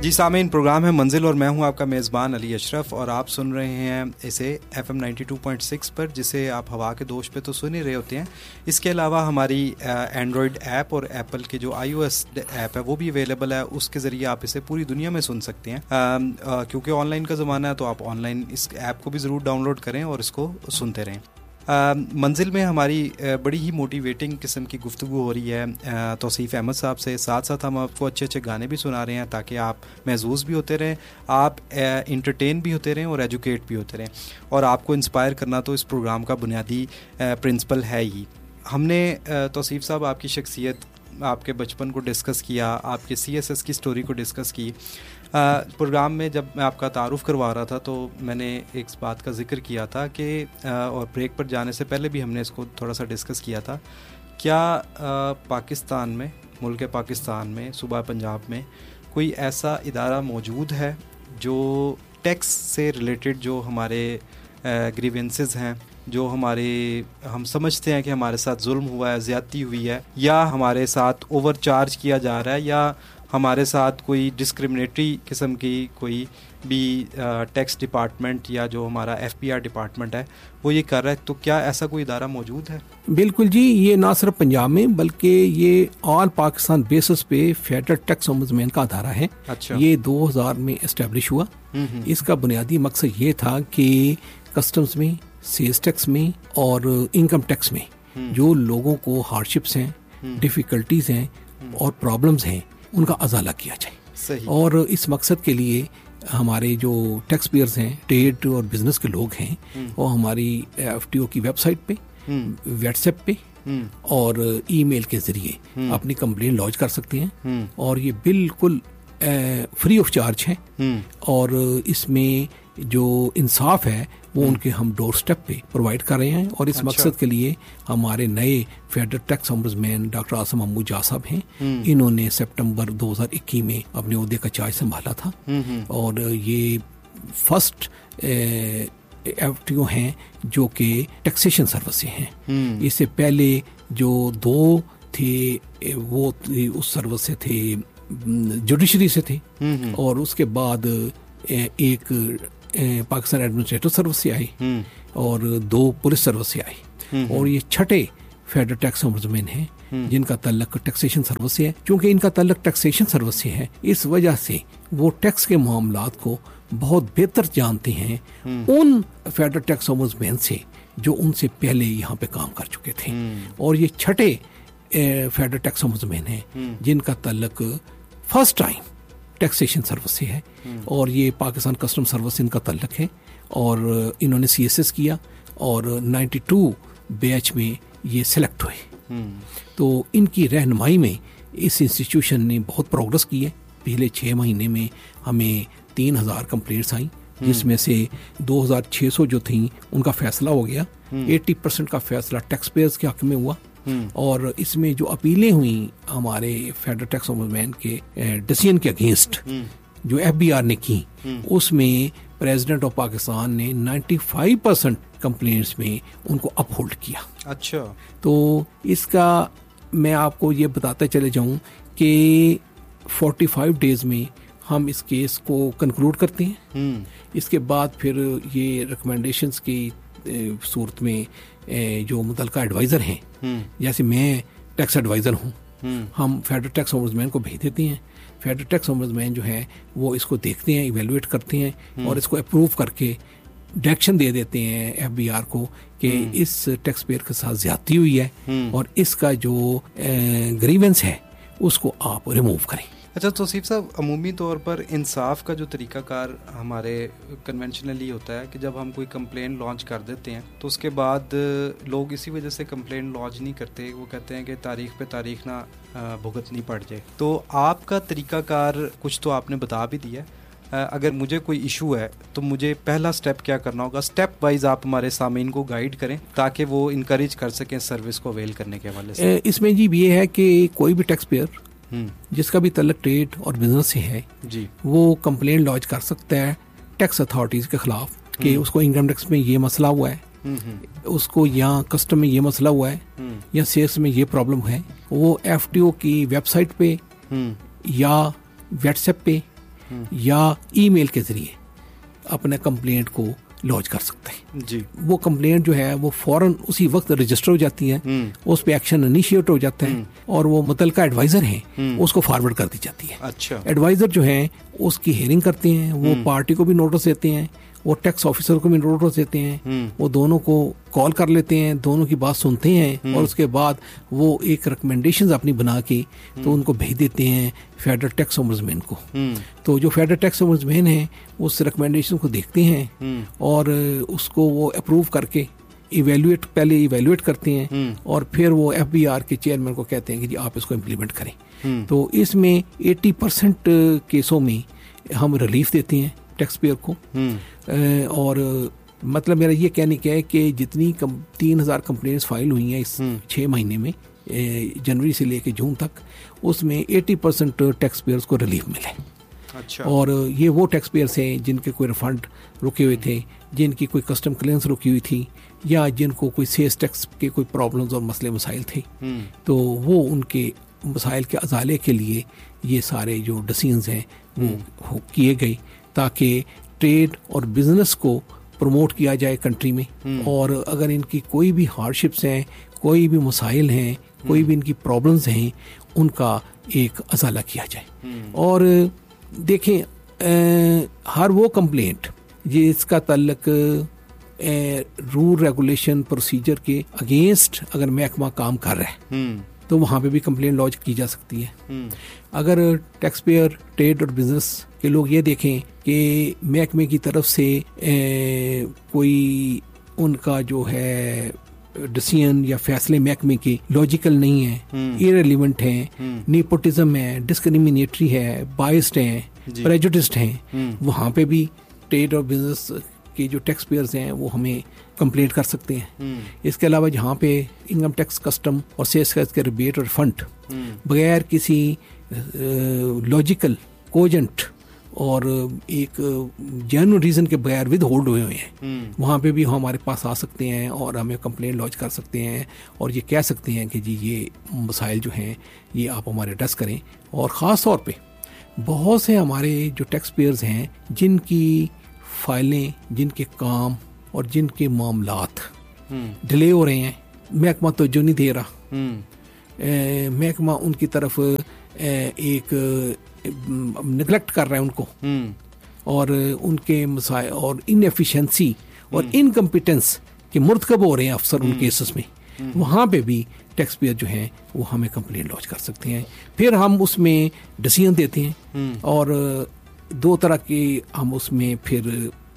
جی سامعین، پروگرام ہے منزل اور میں ہوں آپ کا میزبان علی اشرف، اور آپ سن رہے ہیں اسے FM 92.6 پر، جسے آپ ہوا کے دوش پہ تو سن ہی رہے ہوتے ہیں۔ اس کے علاوہ ہماری اینڈرائڈ ایپ اور ایپل کے جو iOS ایپ ہے وہ بھی اویلیبل ہے، اس کے ذریعے آپ اسے پوری دنیا میں سن سکتے ہیں۔ کیونکہ آن لائن کا زمانہ ہے تو آپ آن لائن اس ایپ کو بھی ضرور ڈاؤن لوڈ کریں اور اس کو سنتے رہیں۔ منزل میں ہماری بڑی ہی موٹیویٹنگ قسم کی گفتگو ہو رہی ہے توصیف احمد صاحب سے، ساتھ ساتھ ہم آپ کو اچھے اچھے گانے بھی سنا رہے ہیں تاکہ آپ محظوظ بھی ہوتے رہیں، آپ انٹرٹین بھی ہوتے رہیں اور ایجوکیٹ بھی ہوتے رہیں، اور آپ کو انسپائر کرنا تو اس پروگرام کا بنیادی پرنسپل ہے ہی۔ ہم نے توصیف صاحب آپ کی شخصیت، آپ کے بچپن کو ڈسکس کیا، آپ کے CSS کی سٹوری کو ڈسکس کی۔ پروگرام میں جب میں آپ کا تعارف کروا رہا تھا تو میں نے ایک بات کا ذکر کیا تھا کہ اور بریک پر جانے سے پہلے بھی ہم نے اس کو تھوڑا سا ڈسکس کیا تھا، کیا پاکستان میں، ملک پاکستان میں، صوبہ پنجاب میں کوئی ایسا ادارہ موجود ہے جو ٹیکس سے ریلیٹڈ جو ہمارے گریونسز ہیں، جو ہم سمجھتے ہیں کہ ہمارے ساتھ ظلم ہوا ہے، زیادتی ہوئی ہے، یا ہمارے ساتھ اوور چارج کیا جا رہا ہے، یا ہمارے ساتھ کوئی ڈسکرمنیٹری قسم کی کوئی بھی ٹیکس ڈپارٹمنٹ یا جو ہمارا FBR ڈپارٹمنٹ ہے وہ یہ کر رہا ہے، تو کیا ایسا کوئی ادارہ موجود ہے؟ بالکل جی، یہ نہ صرف پنجاب میں بلکہ یہ آل پاکستان بیسس پہ فیڈرل ٹیکس اومبڈسمین کا ادارہ ہے۔ اچھا۔ یہ 2000 میں اسٹیبلش ہوا۔ اس کا بنیادی مقصد یہ تھا کہ کسٹمز میں، سیلز ٹیکس میں اور انکم ٹیکس میں جو لوگوں کو ہارڈشپس ہیں، ڈیفیکلٹیز ہیں اور پرابلمز ہیں، ان کا ازالہ کیا جائے۔ صحیح۔ اور اس مقصد کے لیے ہمارے جو ٹیکس پیئرز ہیں، ٹریڈ اور بزنس کے لوگ ہیں، وہ ہماری FTO کی ویب سائٹ پہ، واٹس ایپ پہ اور ای میل کے ذریعے اپنی کمپلین لانچ کر سکتے ہیں، اور یہ بالکل فری آف چارج ہے، اور اس میں جو انصاف ہے وہ ان کے ہم ڈور سٹیپ پہ پرووائڈ کر رہے ہیں۔ اور اس مقصد کے لیے ہمارے نئے federal tax اومبڈسمین doctor Asim Ambuja صاحب ہیں، انہوں نے سپٹمبر 2021 میں اپنے عہدے کا چارج سنبھالا تھا، اور یہ فرسٹ FTO ہیں جو کہ ٹیکسیشن سروس سے ہیں۔ اس سے پہلے جو 2 تھے وہ اس سروس سے تھے، جوڈیشری سے تھے، اور اس کے بعد ایک پاکستان ایڈمنسٹریٹو سروس سے آئی اور 2 پولیس سروس سے آئی، اور یہ چھٹے فیڈرل ٹیکس اومبڈسمین ہیں جن کا تعلق ٹیکسیشن سروس سے ہے۔ چونکہ ان کا تعلق ٹیکسیشن سروس سے ہے، اس وجہ سے وہ ٹیکس کے معاملات کو بہت بہتر جانتے ہیں ان فیڈرل ٹیکس اومبڈسمین سے جو ان سے پہلے یہاں پہ کام کر چکے تھے۔ اور یہ چھٹے فیڈرل ٹیکس اومبڈسمین ہیں جن کا تعلق فرسٹ ٹائم ٹیکسیشن سروس سے ہے، اور یہ پاکستان کسٹم سروس ان کا تعلق ہے، اور انہوں نے CSS کیا اور 92 بیچ میں یہ سلیکٹ ہوئے۔ تو ان کی رہنمائی میں اس انسٹیٹیوشن نے بہت پروگرس کی ہے۔ پہلے 6 مہینے میں ہمیں 3000 کمپلینٹس آئیں، جس میں سے 2600 جو تھیں ان کا فیصلہ ہو گیا، 80% کا فیصلہ ٹیکس پیئرز کے حق میں ہوا، اور اس میں جو اپیلیں ہوئیں ہمارے فیڈرل ٹیکس اومبڈسمین کے ڈیسیژن کے اگینسٹ جو FBR نے کی، اس میں پریزیڈنٹ آف پاکستان نے 95% کمپلینٹس میں ان کو اپ ہولڈ کیا۔ اچھا۔ تو اس کا میں آپ کو یہ بتاتے چلے جاؤں کہ 45 ڈیز میں ہم اس کیس کو کنکلوڈ کرتے ہیں۔ اس کے بعد پھر یہ ریکمنڈیشنز کی صورت میں جو متعلقہ ایڈوائزر ہیں، جیسے میں ٹیکس ایڈوائزر ہوں، ہم فیڈرل ٹیکس اومبڈسمین کو بھیج دیتے ہیں۔ فیڈرل ٹیکس اومبڈسمین جو ہے وہ اس کو دیکھتے ہیں، ایویلویٹ کرتے ہیں، اور اس کو اپروو کر کے ڈائریکشن دے دیتے ہیں FBR کو کہ اس ٹیکس پیئر کے ساتھ زیادتی ہوئی ہے اور اس کا جو گریونس ہے اس کو آپ ریموو کریں۔ اچھا توصیف صاحب، عمومی طور پر انصاف کا جو طریقہ کار ہمارے کنونشنلی ہوتا ہے کہ جب ہم کوئی کمپلین لانچ کر دیتے ہیں تو اس کے بعد لوگ اسی وجہ سے کمپلین لانچ نہیں کرتے، وہ کہتے ہیں کہ تاریخ پہ تاریخ نہ بھگتنی پڑ جائے۔ تو آپ کا طریقہ کار کچھ تو آپ نے بتا بھی دیا، اگر مجھے کوئی ایشو ہے تو مجھے پہلا سٹیپ کیا کرنا ہوگا؟ سٹیپ وائز آپ ہمارے سامعین کو گائیڈ کریں تاکہ وہ انکریج کر سکیں سروس کو اویل کرنے کے حوالے سے۔ اس میں جی یہ ہے کہ کوئی بھی ٹیکس پیئر جس کا بھی تعلق ٹریڈ اور بزنس سے ہے جی، وہ کمپلین لانچ کر سکتا ہے ٹیکس اتھارٹیز کے خلاف کہ اس کو انکم ٹیکس میں یہ مسئلہ ہوا ہے، اس کو یا کسٹم میں یہ مسئلہ ہوا ہے، یا سیلس میں یہ پرابلم ہے۔ وہ FTO کی ویب سائٹ پہ یا واٹس ایپ پہ یا ای میل کے ذریعے اپنے کمپلینٹ کو لانچ کر سکتے ہیں جی. وہ کمپلینٹ جو ہے وہ فوراً اسی وقت رجسٹر ہو جاتی ہے, اس پہ ایکشن انیشیٹ ہو جاتا ہے اور وہ متعلقہ ایڈوائزر ہیں اس کو فارورڈ کر دی جاتی ہے. اچھا. ایڈوائزر جو ہیں اس کی ہیئرنگ کرتے ہیں, وہ پارٹی کو بھی نوٹس دیتے ہیں, وہ ٹیکس آفیسر کو بھی نوٹس دیتے ہیں, وہ دونوں کو کال کر لیتے ہیں, دونوں کی بات سنتے ہیں اور اس کے بعد وہ ایک ریکمنڈیشنز اپنی بنا کے تو ان کو بھیج دیتے ہیں فیڈرل ٹیکس اومبڈسمین کو. تو جو فیڈرل ٹیکس اومبڈسمین ہیں اس ریکمنڈیشن کو دیکھتے ہیں اور اس کو وہ اپروو کر کے پہلے ایویلویٹ کرتے ہیں اور پھر وہ ایف بی آر کے چیئرمین کو کہتے ہیں کہ جی آپ اس کو امپلیمنٹ کریں. تو اس میں 80% کیسوں میں ہم ریلیف دیتے ہیں ٹیکس پیئر کو. اور مطلب میرا یہ کہنے کا ہے کہ جتنی 3000 کمپلینٹس فائل ہوئی ہیں اس 6 مہینے میں, جنوری سے لے کے جون تک, اس میں 80% ٹیکس پیئرس کو ریلیف ملے. اچھا. اور یہ وہ ٹیکس پیئرس ہیں جن کے کوئی ریفنڈ رکے ہوئے تھے, جن کی کوئی کسٹم کلیئرنس رکی ہوئی تھی, یا جن کو کوئی سیلز ٹیکس کے کوئی پرابلمز اور مسئلے مسائل تھے, تو وہ ان کے مسائل کے ازالے کے لیے یہ سارے جو ڈیسیژنز ہیں وہ کیے گئے تاکہ ٹریڈ اور بزنس کو پروموٹ کیا جائے کنٹری میں. اور اگر ان کی کوئی بھی ہارڈشپس ہیں, کوئی بھی مسائل ہیں, کوئی بھی ان کی پرابلمز ہیں, ان کا ایک ازالہ کیا جائے. اور دیکھیں ہر وہ کمپلینٹ جس کا تعلق رول ریگولیشن پروسیجر کے اگینسٹ اگر محکمہ کام کر رہا ہے تو وہاں پہ بھی کمپلین لانچ کی جا سکتی ہے. اگر ٹیکس پیئر, ٹریڈ اور بزنس کے لوگ یہ دیکھیں کہ محکمے کی طرف سے کوئی ان کا جو ہے ڈیسیژن یا فیصلے محکمے کے لاجیکل نہیں ہیں, ایرریلیونٹ ہیں, نیپوٹزم ہے, ڈسکریمنیٹری ہے, بائسڈ ہیں, پریجوڈسڈ ہیں, وہاں پہ بھی ٹریڈ اور بزنس کے جو ٹیکس پیئرز ہیں وہ ہمیں کمپلینٹ کر سکتے ہیں. اس کے علاوہ جہاں پہ انکم ٹیکس, کسٹم اور سیلز ٹیکس کے ریبیٹ اور فنڈ بغیر کسی لاجیکل, کوجنٹ اور ایک جینوئن ریزن کے بغیر ود ہولڈ ہوئے ہیں, وہاں پہ بھی ہمارے پاس آ سکتے ہیں اور ہمیں کمپلین لانچ کر سکتے ہیں اور یہ کہہ سکتے ہیں کہ جی یہ مسائل جو ہیں یہ آپ ہمارے ایڈریس کریں. اور خاص طور پہ بہت سے ہمارے جو ٹیکس پیئرز ہیں جن کی فائلیں, جن کے کام اور جن کے معاملات ڈیلے ہو رہے ہیں, محکمہ توجہ نہیں دے رہا, محکمہ ان کی طرف ایک نگلیکٹ کر رہا ہے ان کو, اور ان کے مسائل اور انیفیشنسی اور انکمپیٹنس کے مرتکب ہو رہے ہیں افسر ان کیسز میں, وہاں پہ بھی ٹیکس پیئر جو ہیں وہ ہمیں کمپلین لانچ کر سکتے ہیں. پھر ہم اس میں ڈیسیژن دیتے ہیں اور 2 طرح کے ہم اس میں پھر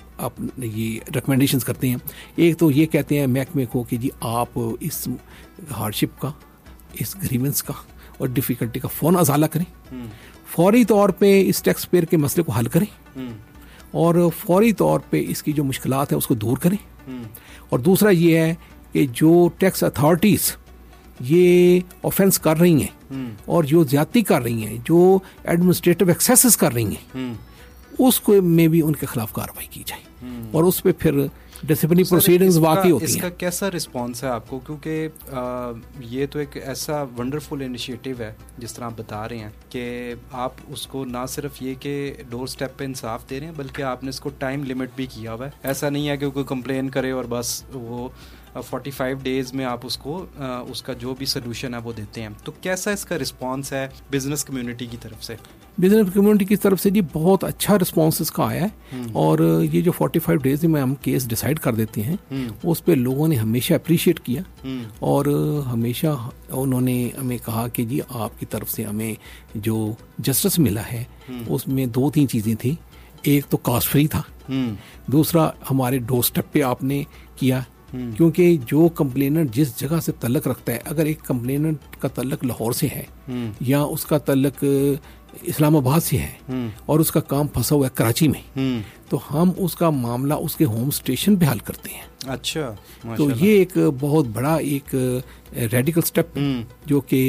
یہ ریکمنڈیشنز کرتے ہیں. ایک تو یہ کہتے ہیں محکمے کو کہ جی آپ اس ہارڈشپ کا, اس گریونس کا اور ڈیفیکلٹی کا فوراً ازالہ کریں, فوری طور پہ اس ٹیکس پیئر کے مسئلے کو حل کریں اور فوری طور پہ اس کی جو مشکلات ہیں اس کو دور کریں. اور دوسرا یہ ہے کہ جو ٹیکس اتھارٹیز یہ آفینس کر رہی ہیں اور جو زیادتی کر رہی ہیں, جو ایڈمنسٹریٹو ایکسیسز کر رہی ہیں, اس کو میں بھی ان کے خلاف کارروائی کی جائے اور اس پہ پھر ڈسپلنری پروسیڈنگز واقعی ہوتی ہیں. اس کا کیسا رسپانس ہے آپ کو, کیونکہ یہ تو ایک ایسا ونڈرفل انیشیٹو ہے جس طرح آپ بتا رہے ہیں کہ آپ اس کو نہ صرف یہ کہ ڈور سٹیپ پہ انصاف دے رہے ہیں بلکہ آپ نے اس کو ٹائم لمٹ بھی کیا ہوا ہے. ایسا نہیں ہے کہ کوئی کمپلین کرے اور بس وہ 45 ڈیز میں آپ اس کو اس کا جو بھی سلوشن ہے وہ دیتے ہیں. تو کیسا اس کا رسپانس ہے بزنس کمیونٹی کی طرف سے؟ بزنس کمیونٹی کی طرف سے جی بہت اچھا رسپانس اس کا آیا ہے, اور یہ جو 45 ڈیز میں ہم کیس ڈیسائیڈ کر دیتے ہیں اس پہ لوگوں نے ہمیشہ اپریشیٹ کیا اور ہمیشہ انہوں نے ہمیں کہا کہ جی آپ کی طرف سے ہمیں جو جسٹس ملا ہے اس میں 2-3 چیزیں تھیں. ایک تو کاسٹ فری تھا, دوسرا ہمارے ڈور اسٹیپ پہ آپ نے کیا, کیونکہ جو کمپلیننٹ جس جگہ سے تعلق رکھتا ہے, اگر ایک کمپلیننٹ کا تعلق لاہور سے ہے یا اس کا تعلق اسلام آباد سے ہے اور اس کا کام پھنسا ہوا ہے کراچی میں, تو ہم اس کا معاملہ اس کے ہوم اسٹیشن پہ حل کرتے ہیں. اچھا, تو یہ ایک بہت بڑا ایک ریڈیکل سٹیپ جو کہ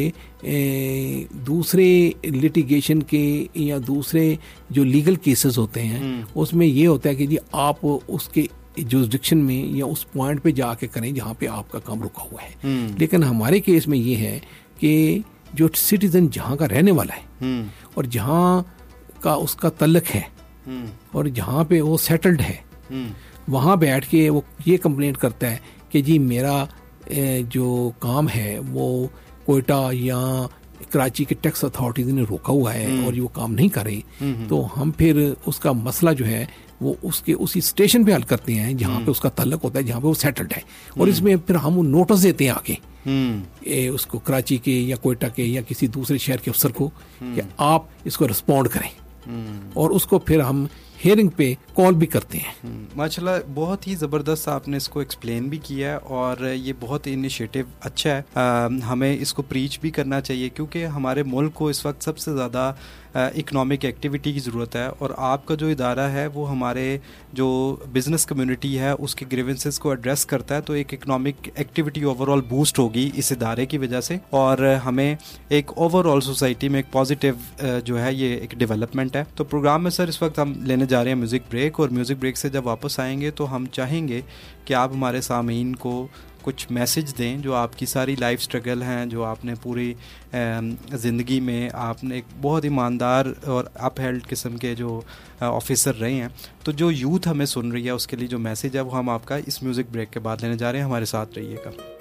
دوسرے لٹیگیشن کے یا دوسرے جو لیگل کیسز ہوتے ہیں اس میں یہ ہوتا ہے کہ جی آپ اس کے جورسڈکشن میں یا اس پوائنٹ پہ جا کے کریں جہاں پہ آپ کا کام رکا ہوا ہے. لیکن ہمارے کیس میں یہ ہے کہ جو سٹیزن جہاں کا رہنے والا ہے اور جہاں کا اس کا تعلق ہے اور جہاں پہ وہ سیٹلڈ ہے وہاں بیٹھ کے وہ یہ کمپلینٹ کرتا ہے کہ جی میرا جو کام ہے وہ کوئٹہ یا کراچی کے ٹیکس اتھارٹیز نے روکا ہوا ہے اور یہ وہ کام نہیں کر رہی، تو ہم پھر اس کا مسئلہ جو ہے وہ اس کے اسی اسٹیشن پہ حل کرتے ہیں جہاں پہ اس کا تعلق ہوتا ہے، جہاں پہ وہ سیٹلڈ ہے، اور اس میں پھر ہم نوٹس دیتے ہیں آگے اس کو کراچی کے یا کوئٹہ کے یا کسی دوسرے شہر کے افسر کو کہ آپ اس کو رسپونڈ کریں، اور اس کو پھر ہم ہیئرنگ پہ کال بھی کرتے ہیں. ماشاءاللہ بہت ہی زبردست آپ نے اس کو ایکسپلین بھی کیا ہے، اور یہ بہت انیشیٹو اچھا ہے. ہمیں اس کو پریچ بھی کرنا چاہیے کیونکہ ہمارے ملک کو اس وقت سب سے زیادہ اکنامک ایکٹیویٹی کی ضرورت ہے، اور آپ کا جو ادارہ ہے وہ ہمارے جو بزنس کمیونٹی ہے اس کے گریونسز کو ایڈریس کرتا ہے، تو ایک economic activity over all boost ہوگی اس ادارے کی وجہ سے، اور ہمیں ایک اوور آل سوسائٹی میں ایک پازیٹیو جو ہے یہ ایک ڈیولپمنٹ ہے. تو پروگرام میں سر اس وقت ہم لینے جا رہے ہیں میوزک بریک، اور میوزک بریک سے جب واپس آئیں گے تو ہم چاہیں گے کہ آپ ہمارے سامعین کو کچھ میسج دیں جو آپ کی ساری لائف سٹرگل ہیں، جو آپ نے پوری زندگی میں آپ نے ایک بہت ایماندار اور اپ ہیلڈ قسم کے جو آفیسر رہے ہیں. تو جو یوتھ ہمیں سن رہی ہے اس کے لیے جو میسج ہے وہ ہم آپ کا اس میوزک بریک کے بعد لینے جا رہے ہیں. ہمارے ساتھ رہیے گا.